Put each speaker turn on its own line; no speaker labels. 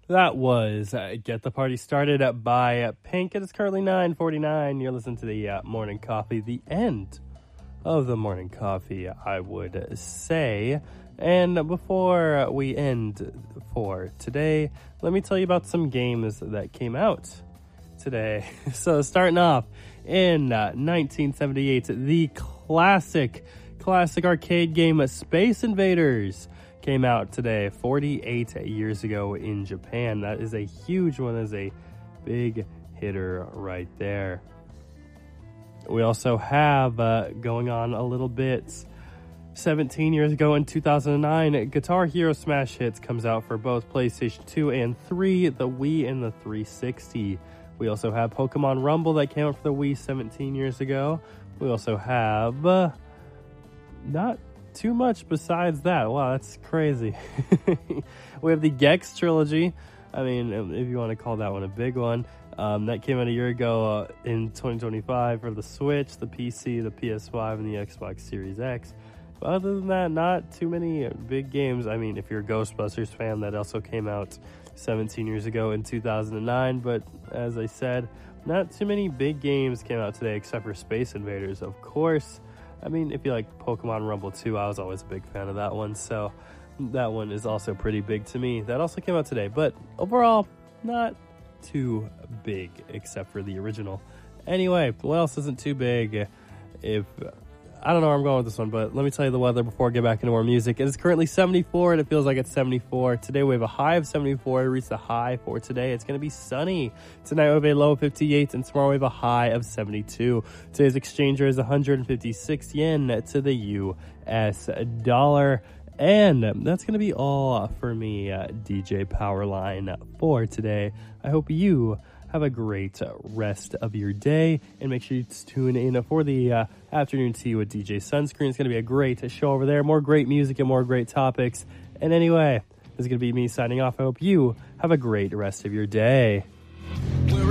That was Get the Party Started by Pink. It is currently 9:49. You're listening to the Morning Coffee, the end of the Morning Coffee, I would say. And before we end for today, let me tell you about some games that came out today. So starting off in 1978, the classic arcade game Space Invaders came out today, 48 years ago in Japan. That is a huge one, that is a big hitter right there. We also have, going on a little bit, 17 years ago in 2009, Guitar Hero Smash Hits comes out for both PlayStation 2 and 3, the Wii and the 360. We also have Pokemon Rumble that came out for the Wii 17 years ago. We also have, not too much besides that. Wow, that's crazy. We have the Gex trilogy. I mean, if you want to call that one a big one. That came out a year ago in 2025 for the Switch, the PC, the PS5, and the Xbox Series X. But other than that, not too many big games. I mean, if you're a Ghostbusters fan, that also came out 17 years ago in 2009. But as I said, not too many big games came out today except for Space Invaders, of course. I mean, if you like Pokemon Rumble 2, I was always a big fan of that one, so that one is also pretty big to me. That also came out today, but overall, not too big, except for the original. Anyway, what else isn't too big? I don't know where I'm going with this one, but let me tell you the weather before I get back into more music. It is currently 74, and it feels like it's 74. Today we have a high of 74. We reached the high for today. It's going to be sunny. Tonight we have a low of 58, and tomorrow we have a high of 72. Today's exchange rate is 156 yen to the US dollar. And that's going to be all for me, DJ Powerline, for today. I hope you have a great rest of your day, and make sure you tune in for the afternoon tea with DJ Sunscreen. It's going to be a great show over there. More great music and more great topics. And anyway, this is going to be me signing off. I hope you have a great rest of your day.